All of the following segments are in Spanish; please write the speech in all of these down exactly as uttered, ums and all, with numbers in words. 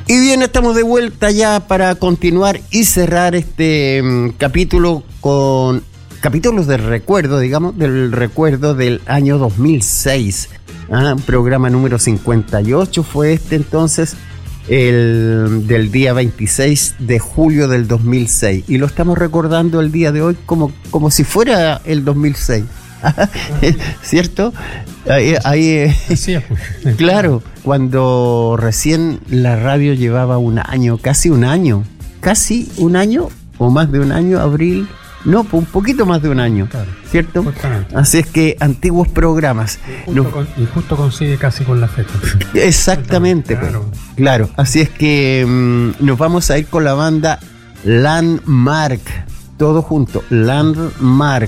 Y bien, estamos de vuelta ya para continuar y cerrar este um, capítulo con capítulos de recuerdo, digamos, del recuerdo del año dos mil seis. Ah, programa número cincuenta y ocho fue este entonces, el del día veintiséis de julio del dos mil seis. Y lo estamos recordando el día de hoy como, como si fuera el dos mil seis. ¿Cierto? Ahí, ahí, Así es, pues. Claro, cuando recién la radio llevaba un año, casi un año, casi un año o más de un año, abril, no, un poquito más de un año, claro, ¿cierto? Justamente. Así es que antiguos programas. Y justo, No, con, y justo coincide casi con la fecha. exactamente, Claro. pues, claro. Así es que mmm, nos vamos a ir con la banda Landmark, todo junto, Landmark.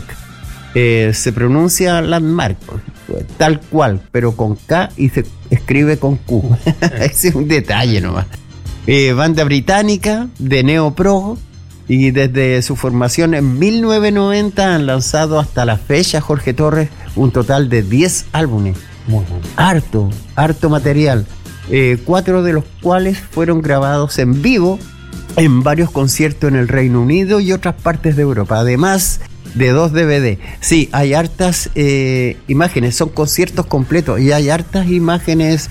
Eh, se pronuncia Landmark, tal cual, pero con K y se escribe con Q. Ese es un detalle nomás. Eh, banda británica de neoprog, y desde su formación en mil novecientos noventa han lanzado hasta la fecha, Jorge Torres, un total de diez álbumes. Muy bueno. Harto, harto material. Eh, cuatro de los cuales fueron grabados en vivo en varios conciertos en el Reino Unido y otras partes de Europa. Además de dos D V D. Sí, hay hartas eh, imágenes, son conciertos completos y hay hartas imágenes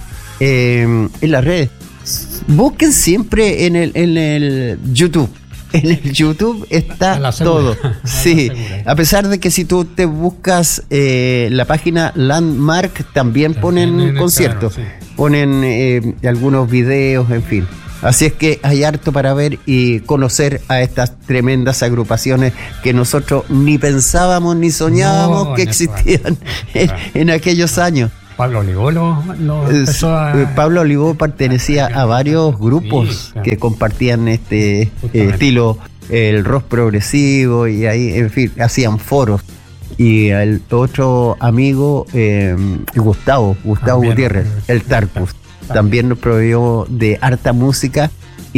eh, en las redes. Busquen siempre en el, en el YouTube. En el YouTube está todo. Sí, a pesar de que si tú te buscas eh, la página Landmark, también ponen conciertos, claro, sí. Ponen eh, algunos videos, en fin. Así es que hay harto para ver y conocer a estas tremendas agrupaciones que nosotros ni pensábamos ni soñábamos no, que existían en, en aquellos años. Pablo Olivó lo, lo empezó a... Pablo Olivó pertenecía a varios grupos, sí, claro, que compartían este eh, estilo, el rock progresivo, y ahí, en fin, hacían foros. Y el otro amigo, eh, Gustavo, Gustavo ah, Gutiérrez, bien, el Tarpus, también nos proveyó de harta música.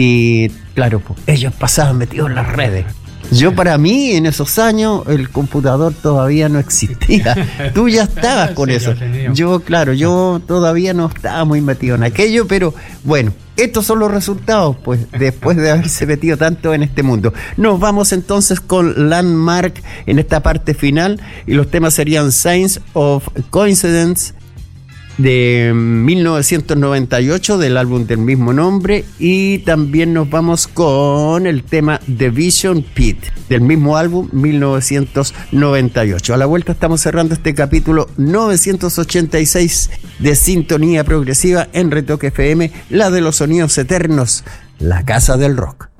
Y claro, pues, ellos pasaban metidos en las redes. Yo, para mí, en esos años, el computador todavía no existía. Tú ya estabas con sí, eso. Yo, claro, yo todavía no estaba muy metido en aquello, pero bueno, estos son los resultados, pues, después de haberse metido tanto en este mundo. Nos vamos entonces con Landmark en esta parte final, y los temas serían Signs of Coincidence, de mil novecientos noventa y ocho, del álbum del mismo nombre, y también nos vamos con el tema The Vision Pit, del mismo álbum mil novecientos noventa y ocho. A la vuelta estamos cerrando este capítulo novecientos ochenta y seis de Sintonía Progresiva en Retoque F M, la de los sonidos eternos, la casa del rock.